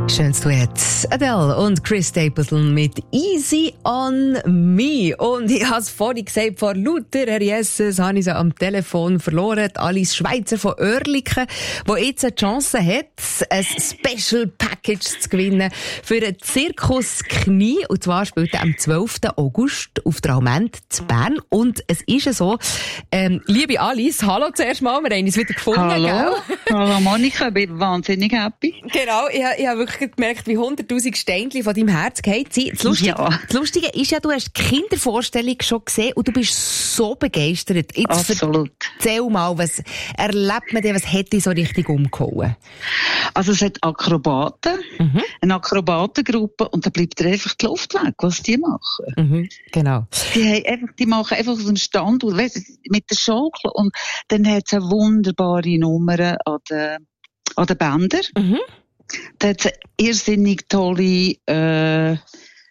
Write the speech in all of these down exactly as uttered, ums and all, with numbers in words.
Schönes Duett. Adele und Chris Stapleton mit Easy on Me. Und ich habe es vorhin gesagt, vor lauter Herr Jesus habe ich sie am Telefon verloren. Alice Schweizer von Oerlikon, die jetzt eine Chance hat, ein Special Package zu gewinnen für den Zirkus Knie. Und zwar spielt er am zwölften August auf der Almend zu Bern. Und es ist so, ähm, liebe Alice, hallo zuerst mal, wir haben uns wieder gefunden. Hallo, hallo Monika, ich bin wahnsinnig happy. Genau, ich, ich habe wirklich gemerkt, wie hunderttausend Steinchen von deinem Herz gefallen sind. Das Lustige, Ja. das Lustige ist ja, du hast die Kindervorstellung schon gesehen und du bist so begeistert. Jetzt Absolut. erzähl mal, was erlebt man denn, was hätte dich so richtig umgehauen? Also es hat Akrobaten, Mhm. eine Akrobatengruppe und da bleibt dir einfach die Luft weg, was die machen. Mhm, genau. Die, haben einfach, die machen einfach aus dem Stand aus, weißt, du, mit der Schaukel und dann hat es eine wunderbare Nummer an den, an den Bändern. Mhm. Da hat es eine irrsinnig tolle, äh, äh,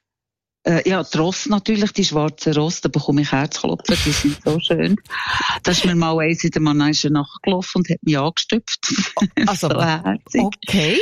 ja, die Ross natürlich, die schwarzen Ross, da bekomme ich Herzklopfen, die sind so schön. Da ist mir mal eins in der Manege nachgelaufen und hat mich angestüpft. Also, so herzig. okay.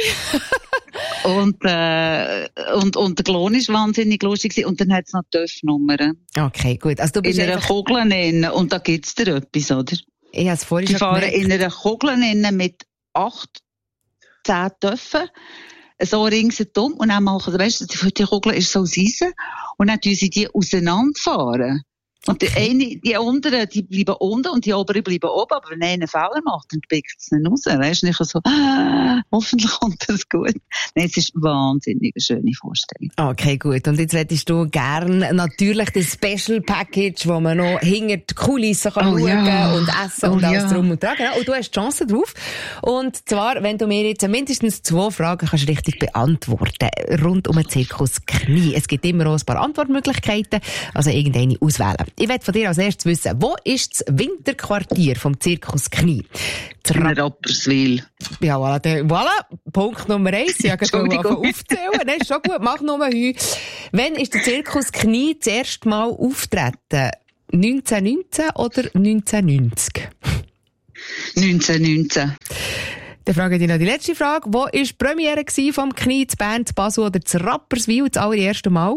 Und, äh, und, und der Klon ist wahnsinnig lustig gewesen. Und dann hat es noch Töpfnummern. Okay, gut. Also du bist In einer einfach, Kugel innen. Und da gibt's dir etwas, oder? ich habe es vorhin Die schon fahren gemerkt. in einer Kugel innen mit acht, zehn Töpfen. So ringsherum. Und dann machen, weißt du, die Kugel ist so aus Eisen. Und dann tun sie die auseinanderfahren. Und die eine, die unteren, die bleiben unten und die oberen bleiben oben. Aber wenn einer einen Fehler macht, dann pickt es nicht raus. Weißt du, nicht so, ah, hoffentlich kommt das gut. Nein, es ist wahnsinnig eine schöne Vorstellung. Okay, gut. Und jetzt hättest du gern natürlich das Special Package, wo man noch hinter die Kulissen kann Oh, schauen ja. und essen Oh, und alles ja. drum und dran. Genau. Und du hast die Chance drauf. Und zwar, wenn du mir jetzt mindestens zwei Fragen kannst richtig beantworten rund um den Zirkus Knie. Es gibt immer auch ein paar Antwortmöglichkeiten, also irgendeine auswählen. Ich möchte von dir als erstes wissen, wo ist das Winterquartier vom Zirkus Knie? Das In Ra- Rapperswil. Ja, voilà, der- voilà. Punkt Nummer eins. Ich habe gerade Entschuldigung. aufzählen. Nein, ist schon gut. Mach nur Heu. Wann ist der Zirkus Knie das erste Mal auftreten? neunzehnhundertneunzehn oder neunzehnhundertneunzig? neunzehnhundertneunzehn. Dann frage ich dich noch die letzte Frage. Wo war die Premiere vom Knie, zu Bern, zu Basel oder zu Rapperswil das allererste Mal?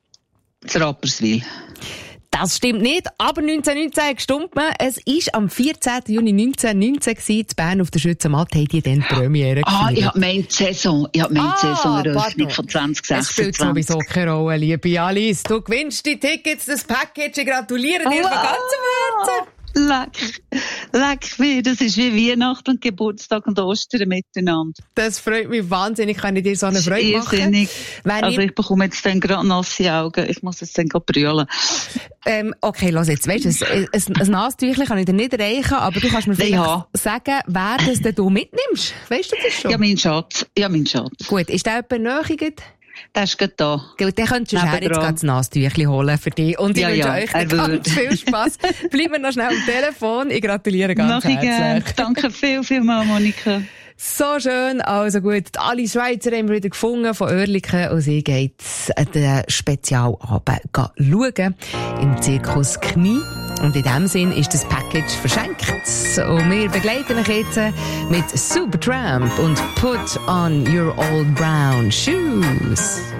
In Rapperswil. Das stimmt nicht, aber neunzehnhundertneunzehn gestimmt man. Es war am vierzehnten Juni neunzehnhundertneunzehn gewesen, zu Bern auf der Schützenmatte, haben die dann die Premiere Ah, gefeiert. ich hab meine Saison, ich hab meine Ah, Saisoneröffnung pardon. von zwanzig Es spielt sechsundzwanzig. sowieso keine Rolle, liebe Alice. Du gewinnst die Tickets, das Package. Ich gratuliere dir von ganzem Herzen. Leck, leck wie, das ist wie Weihnachten und Geburtstag und Ostern miteinander. Das freut mich wahnsinnig. Kann ich dir so eine Freude machen? Irrsinnig. Wenn Also ich, ich bekomme jetzt dann gerade nasse Augen. Ich muss jetzt dann gerade brüllen. ähm, okay, los jetzt. Weißt du, ein, ein, ein Nasentüchchen kann ich dir nicht erreichen, aber du kannst mir vielleicht Ja. sagen, wer das denn du mitnimmst. Weißt du das schon? Ja, mein Schatz. Ja, mein Schatz. Gut, ist der jemand näher? Der ist gerade da. Gut, dann könntest du her jetzt Nebendran. gerade das Nasentüchchen holen für dich. Und ich Ja, wünsche ja, euch er ganz würde. viel Spass. Bleiben wir noch schnell am Telefon. Ich gratuliere ganz Mach ich herzlich. gern. Danke viel, viel mal, Monika. So schön, also gut. Die Alice Schweizer haben wir wieder gefunden von Oerlikon und sie geht den Spezialabend schauen im Zirkus Knie. Und in diesem Sinn ist das Package verschenkt. Und wir begleiten euch jetzt mit Supertramp und Put on Your Old Brown Shoes.